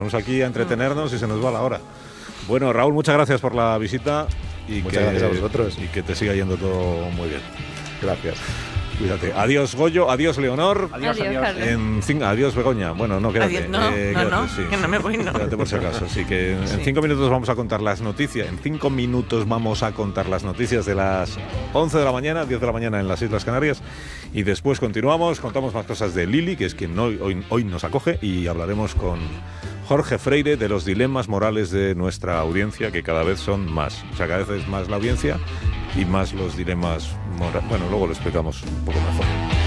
Vamos aquí a entretenernos y se nos va la hora. Bueno, Raúl, muchas gracias por la visita y muchas gracias a vosotros. Y que te siga yendo todo muy bien. Gracias. Cuídate. Adiós, Goyo. Adiós, Leonor. Adiós. Adiós, Begoña. Bueno, no, quédate. Adiós, no, sí, que no me voy, no. Quédate por si acaso. Así que en 5 minutos vamos a contar las noticias. En 5 minutos vamos a contar las noticias de las 11 de la mañana, 10 de la mañana en las Islas Canarias. Y después continuamos, contamos más cosas de Lili, que es quien hoy nos acoge, y hablaremos con Jorge Freire de los dilemas morales de nuestra audiencia, que cada vez son más. O sea, cada vez es más la audiencia y más los dilemas morales. Bueno, luego lo explicamos un poco mejor.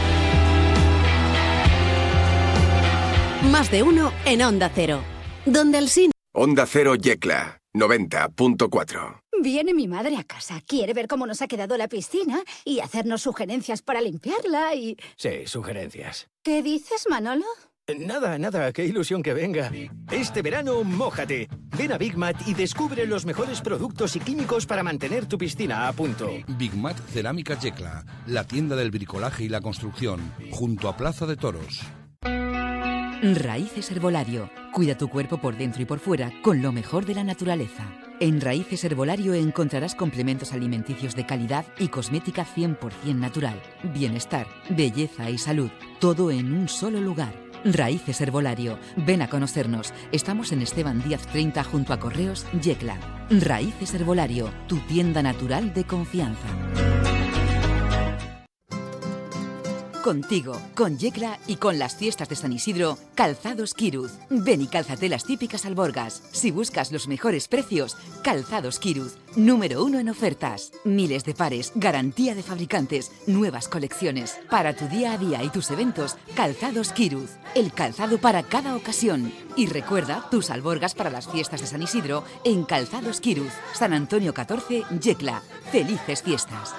Más de uno en Onda Cero. Donde el cine... Onda Cero Yecla, 90.4. Viene mi madre a casa, quiere ver cómo nos ha quedado la piscina y hacernos sugerencias para limpiarla y... Sí, sugerencias. ¿Qué dices, Manolo? Nada, qué ilusión que venga. Este verano, mójate. Ven a Big Mat y descubre los mejores productos y químicos para mantener tu piscina a punto. Big Mat Cerámica Yecla, la tienda del bricolaje y la construcción, junto a Plaza de Toros. Raíces Herbolario. Cuida tu cuerpo por dentro y por fuera con lo mejor de la naturaleza. En Raíces Herbolario encontrarás complementos alimenticios de calidad y cosmética 100% natural. Bienestar, belleza y salud, todo en un solo lugar. Raíces Herbolario. Ven a conocernos. Estamos en Esteban Díaz 30 junto a Correos, Yecla. Raíces Herbolario, tu tienda natural de confianza. Contigo, con Yecla y con las fiestas de San Isidro, Calzados Quiruz. Ven y cálzate las típicas alborgas. Si buscas los mejores precios, Calzados Quiruz, número 1 en ofertas. Miles de pares, garantía de fabricantes, nuevas colecciones. Para tu día a día y tus eventos, Calzados Quiruz, el calzado para cada ocasión. Y recuerda tus alborgas para las fiestas de San Isidro en Calzados Quiruz, San Antonio 14, Yecla. ¡Felices fiestas!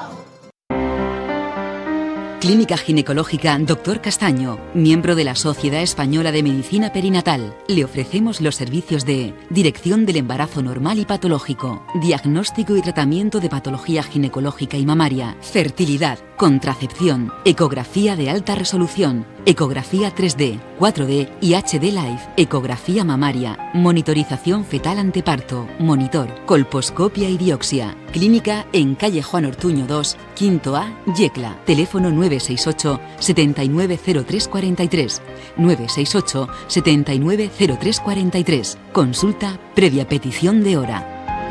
Clínica Ginecológica Dr. Castaño, miembro de la Sociedad Española de Medicina Perinatal. Le ofrecemos los servicios de dirección del embarazo normal y patológico, diagnóstico y tratamiento de patología ginecológica y mamaria, fertilidad, contracepción, ecografía de alta resolución, ecografía 3D, 4D y HD Live, ecografía mamaria, monitorización fetal anteparto, monitor, colposcopia y biopsia. Clínica en calle Juan Ortuño 2, Quinto A, Yecla. Teléfono 968 790343. 968 790343. Consulta previa petición de hora.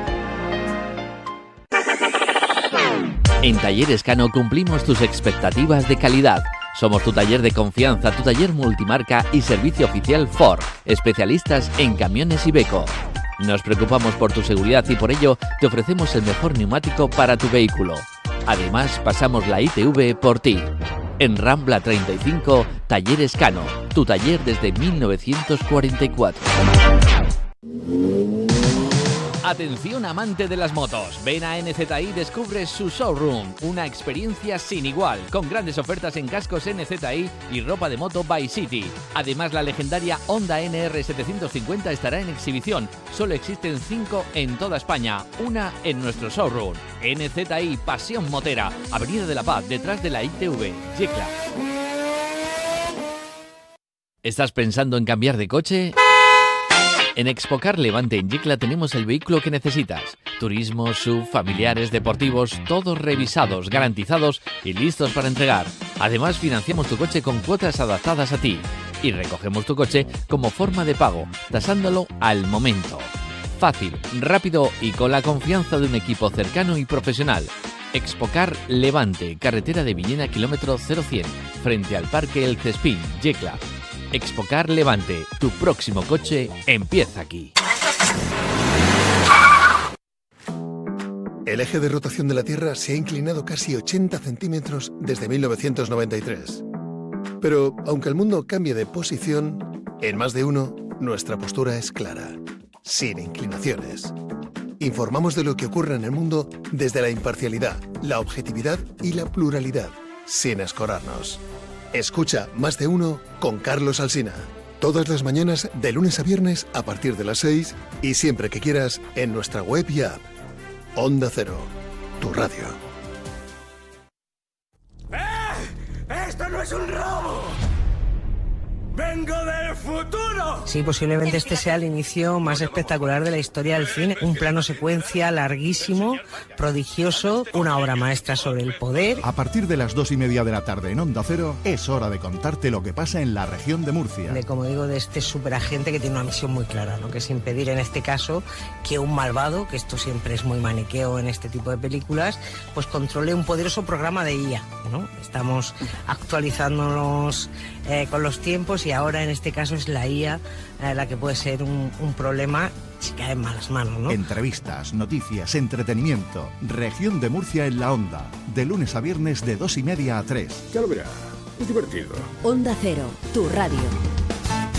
En Talleres Cano cumplimos tus expectativas de calidad. Somos tu taller de confianza, tu taller multimarca y servicio oficial Ford, especialistas en camiones Iveco. Nos preocupamos por tu seguridad y por ello te ofrecemos el mejor neumático para tu vehículo. Además, pasamos la ITV por ti. En Rambla 35, Talleres Cano, tu taller desde 1944. Atención amante de las motos, ven a NZI y descubre su showroom, una experiencia sin igual, con grandes ofertas en cascos NZI y ropa de moto by City. Además, la legendaria Honda NR750 estará en exhibición, solo existen 5 en toda España, una en nuestro showroom. NZI Pasión Motera, Avenida de la Paz, detrás de la ITV, Yecla. ¿Estás pensando en cambiar de coche? En Expocar Levante en Yecla tenemos el vehículo que necesitas. Turismo, SUV, familiares, deportivos, todos revisados, garantizados y listos para entregar. Además, financiamos tu coche con cuotas adaptadas a ti. Y recogemos tu coche como forma de pago, tasándolo al momento. Fácil, rápido y con la confianza de un equipo cercano y profesional. Expocar Levante, carretera de Villena, kilómetro 0100, frente al Parque El Cespín, Yecla. Expocar Levante, tu próximo coche empieza aquí. El eje de rotación de la Tierra se ha inclinado casi 80 centímetros desde 1993. Pero, aunque el mundo cambie de posición, en Más de Uno, nuestra postura es clara, sin inclinaciones. Informamos de lo que ocurre en el mundo desde la imparcialidad, la objetividad y la pluralidad, sin escorarnos. Escucha Más de Uno con Carlos Alsina. Todas las mañanas, de lunes a viernes, a partir de las 6 y siempre que quieras, en nuestra web y app. Onda Cero, tu radio. ¡Esto no es un robo! ¡Vengo del futuro! Sí, posiblemente este sea el inicio más espectacular de la historia del cine. Un plano secuencia larguísimo, prodigioso, una obra maestra sobre el poder. A partir de las 2:30 de la tarde en Onda Cero, es hora de contarte lo que pasa en la región de Murcia. Como digo, de este superagente que tiene una misión muy clara, ¿no? Que es impedir en este caso que un malvado, que esto siempre es muy maniqueo en este tipo de películas, pues controle un poderoso programa de IA, ¿no? Estamos actualizándonos con los tiempos y ahora en este caso es la IA la que puede ser un problema si cae en malas manos, ¿no? Entrevistas, noticias, entretenimiento. Región de Murcia en la Onda. De lunes a viernes de 2:30 a 3. Ya lo verá. Es divertido. Onda Cero, tu radio.